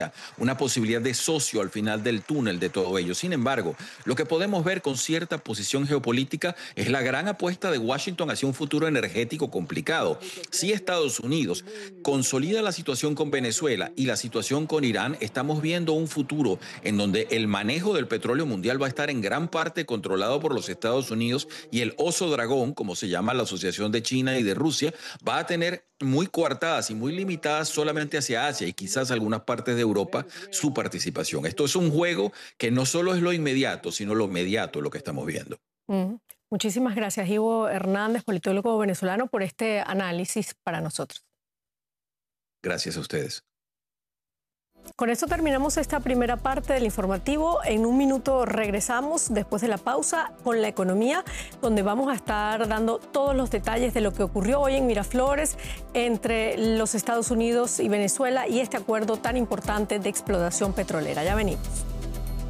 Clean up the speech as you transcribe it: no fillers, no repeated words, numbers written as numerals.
una posibilidad de socio al final del túnel de todo ello. Sin embargo, lo que podemos ver con cierta posición geopolítica es la gran apuesta de Washington hacia un futuro energético complicado. Si Estados Unidos consolida la situación con Venezuela y la situación con Irán, estamos viendo un futuro en donde el manejo del petróleo mundial va a estar en gran parte controlado por los Estados Unidos y el oso dragón, como se llama la Asociación de China y de Rusia, va a tener muy coartadas y muy limitadas solamente hacia Asia y quizás algunas partes de Europa su participación. Esto es un juego que no solo es lo inmediato, sino lo mediato lo que estamos viendo. Muchísimas gracias, Ivo Hernández, politólogo venezolano, por este análisis para nosotros. Gracias a ustedes. Con esto terminamos esta primera parte del informativo. En un minuto regresamos después de la pausa con la economía, donde vamos a estar dando todos los detalles de lo que ocurrió hoy en Miraflores entre los Estados Unidos y Venezuela y este acuerdo tan importante de explotación petrolera. Ya venimos.